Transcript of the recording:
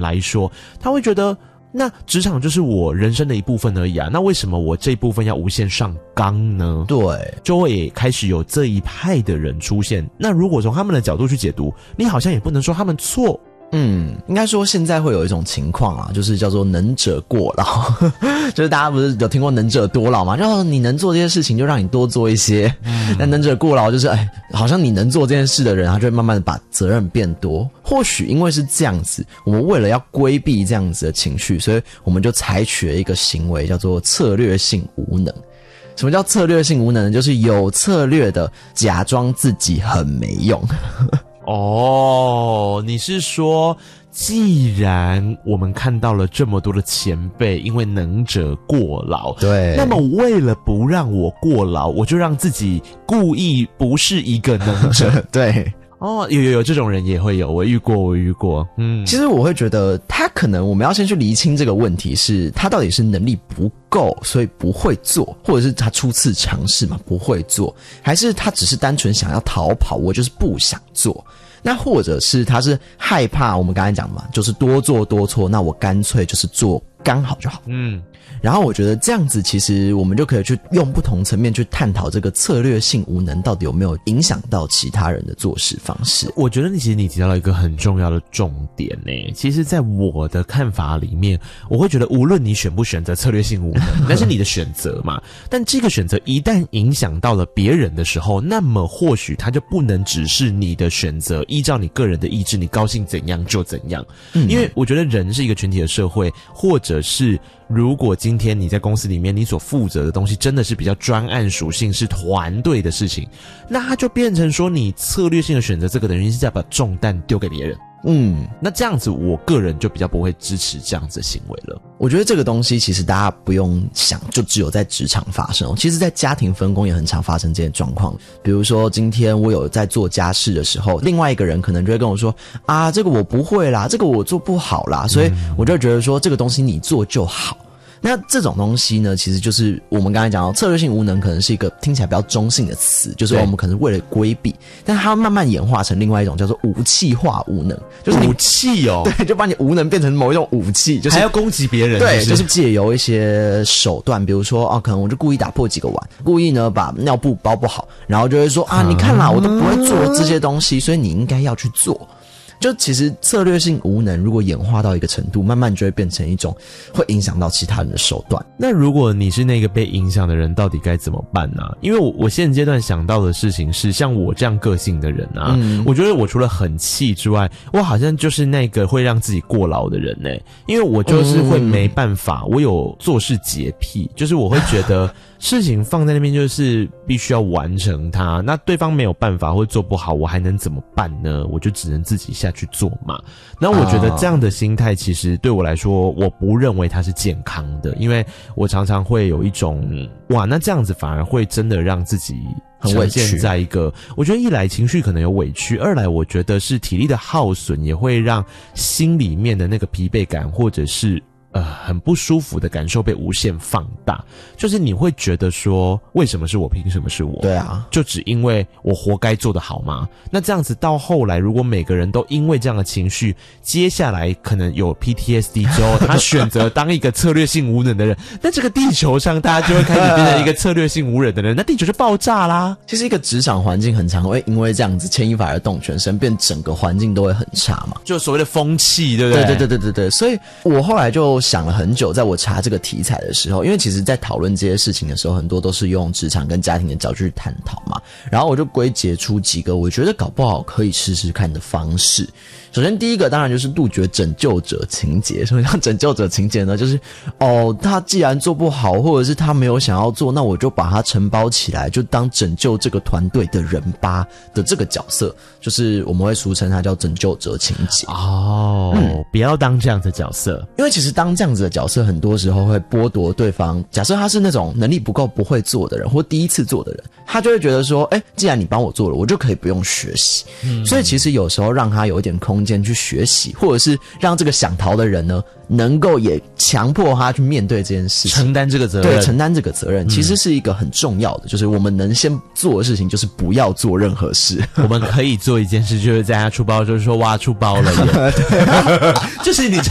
来说，他会觉得那职场就是我人生的一部分而已啊，那为什么我这一部分要无限上纲呢？ 对， 就会开始有这一派的人出现。那如果从他们的角度去解读，你好像也不能说他们错。 应该说现在会有一种情况啊，就是叫做能者过劳就是大家不是有听过能者多劳吗？就是你能做这些事情就让你多做一些，但能者过劳就是好像你能做这件事的人，他就会慢慢的把责任变多。或许因为是这样子，我们为了要规避这样子的情绪，所以我们就采取了一个行为叫做策略性无能。什么叫策略性无能呢？就是有策略的假装自己很没用哦，你是说既然我们看到了这么多的前辈因为能者过劳， 对， 那么为了不让我过劳，我就让自己故意不是一个能者对， 哦，有这种人也会有，我遇过。 其实我会觉得他可能我们要先去厘清这个问题，是他到底是能力不够所以不会做，或者是他初次尝试嘛不会做，还是他只是单纯想要逃跑，我就是不想做。那或者是他是害怕我们刚才讲嘛，就是多做多错，那我干脆就是做刚好就好。然后我觉得这样子其实我们就可以去用不同层面去探讨这个策略性无能到底有没有影响到其他人的做事方式。 我觉得你提到了一个很重要的重点呢。其实在我的看法里面，我会觉得无论你选不选择策略性无能那是你的选择嘛，但这个选择一旦影响到了别人的时候，那么或许它就不能只是你的选择，依照你个人的意志，你高兴怎样就怎样。因为我觉得人是一个群体的社会，或者是如果今天你在公司里面你所负责的东西真的是比较专案属性，是团队的事情，那它就变成说你策略性的选择这个等于是在把重担丢给别人。那这样子我个人就比较不会支持这样子的行为了。 我觉得这个东西其实大家不用想就只有在职场发生，其实在家庭分工也很常发生这些状况。比如说今天我有在做家事的时候，另外一个人可能就会跟我说啊，这个我不会啦，这个我做不好啦，所以我就觉得说这个东西你做就好。那这种东西呢，其实就是我们刚才讲到策略性无能可能是一个听起来比较中性的词，就是我们可能为了规避，但它慢慢演化成另外一种叫做武器化无能，就是武器哦， 对，就把你无能变成某一种武器，就是还要攻击别人， 对，就是借由一些手段，比如说可能我就故意打破几个碗，故意呢把尿布包不好，然后就会说你看啦，我都不会做这些东西，所以你应该要去做。就其实策略性无能如果演化到一个程度，慢慢就会变成一种会影响到其他人的手段。 那如果你是那个被影响的人，到底该怎么办呢？因为我现阶段想到的事情是，像我这样个性的人啊，我觉得我除了很气之外，我好像就是那个会让自己过劳的人欸。因为我就是会没办法，我有做事洁癖，就是我会觉得事情放在那边就是必须要完成它，那对方没有办法或做不好，我还能怎么办呢？我就只能自己下去做嘛。那我觉得这样的心态其实对我来说，我不认为它是健康的，因为我常常会有一种那这样子反而会真的让自己很委屈， 在一个我觉得一来情绪可能有委屈，二来我觉得是体力的耗损也会让心里面的那个疲惫感或者是很不舒服的感受被无限放大，就是你会觉得说为什么是我，凭什么是我？ 对啊， 就只因为我活该做得好吗？那这样子到后来，如果每个人都因为这样的情绪，接下来可能有 PTSD 之后，他选择当一个策略性无能的人，那这个地球上大家就会开始变成一个策略性无能的人，那地球就爆炸啦。 其实一个职场环境很常会因为这样子牵一发而动全身，变整个环境都会很差嘛， 就所谓的风气，对不对？ 对。所以我后来就想了很久，在我查这个题材的时候，因为其实在讨论这些事情的时候，很多都是用职场跟家庭的角度去探讨嘛，然后我就归结出几个我觉得搞不好可以试试看的方式。首先第一个当然就是杜绝拯救者情节。什么叫拯救者情节呢？就是他既然做不好，或者是他没有想要做，那我就把他承包起来，就当拯救这个团队的人吧的这个角色，就是我们会俗称他叫拯救者情节。 不要当这样的角色， 因为其实当这样子的角色很多时候会剥夺对方，假设他是那种能力不够不会做的人，或第一次做的人，他就会觉得说既然你帮我做了，我就可以不用学习。所以其实有时候让他有一点空间去学习，或者是让这个想逃的人呢能够也强迫他去面对这件事情， 承担这个责任。 对，承担这个责任其实是一个很重要的，就是我们能先做的事情就是不要做任何事。 我们可以做一件事，就是在他出包就是说哇出包了耶就是你